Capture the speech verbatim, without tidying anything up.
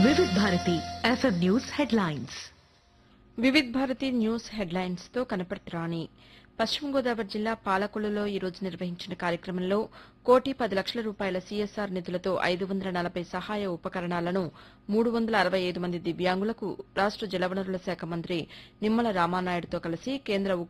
Vividh Bharati FM news headlines. Vividh Bharati news headlines తో కనపడుతురాని. పశ్చిమ గోదావరి జిల్లా పాలకొల్లులో ఈ రోజు నిర్వహించిన కార్యక్రమంలో కోటి పది లక్షల రూపాయల సీఎస్ఆర్ నిధులతో ఐదు వందల నలభై సహాయ ఉపకరణాలను మూడు వందల అరవై ఐదు మంది దివ్యాంగులకు రాష్ట జలవనరుల శాఖ మంత్రి నిమ్మల రామానాయుడుతో కలిసి కేంద్ర